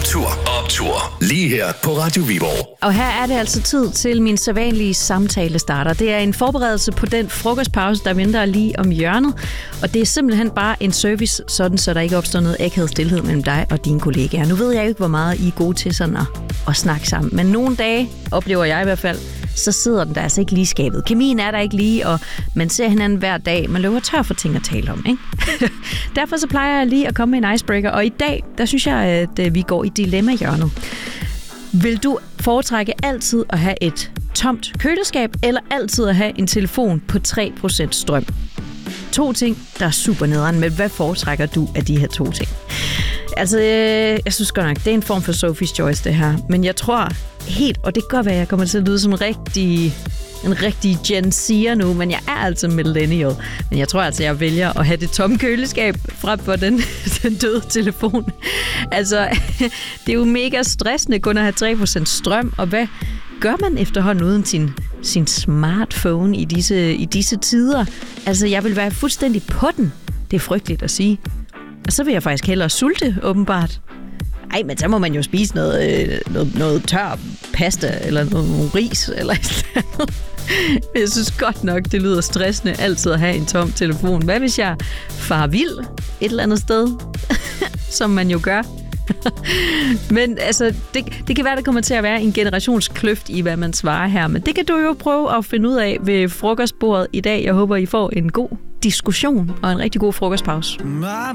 Optur. Lige her på Radio Viborg. Og her er det altså tid til min sædvanlige samtale starter. Det er en forberedelse på den frokostpause, der venter lige om hjørnet. Og det er simpelthen bare en service, sådan så der ikke opstår noget akavet stilhed mellem dig og dine kollegaer. Nu ved jeg jo ikke, hvor meget I er gode til sådan at snakke sammen. Men nogle dage, oplever jeg i hvert fald, så sidder den der altså ikke lige skabet. Kemien er der ikke lige, og man ser hinanden hver dag. Man løber tør for ting at tale om, ikke? Derfor så plejer jeg lige at komme med en icebreaker. Og i dag, der synes jeg, at vi går i dilemma-hjørnet. Vil du foretrække altid at have et tomt køleskab, eller altid at have en telefon på 3% strøm? 2 ting, der er super nederen, men hvad foretrækker du af de her 2 ting? Altså, jeg synes godt nok, det er en form for Sophie's Choice, det her. Men jeg tror helt, og det kan godt være, at jeg kommer til at lyde som en rigtig Gen Z'er nu, men jeg er altså millennial. Men jeg tror altså, jeg vælger at have det tomme køleskab frem for den døde telefon. Altså, det er jo mega stressende kun at have 3% strøm, og hvad gør man efterhånden uden sin smartphone i disse tider? Altså, jeg vil være fuldstændig på den. Det er frygteligt at sige. Og så vil jeg faktisk hellere sulte, åbenbart. Ej, men så må man jo spise noget tør pasta, eller noget ris, eller et eller andet. Jeg synes godt nok, det lyder stressende altid at have en tom telefon. Hvad hvis jeg farer vild et eller andet sted, som man jo gør? Men altså, det kan være, der kommer til at være en generationskløft i, hvad man svarer her. Men det kan du jo prøve at finde ud af ved frokostbordet i dag. Jeg håber, I får en god diskussion og en rigtig god frokostpause. My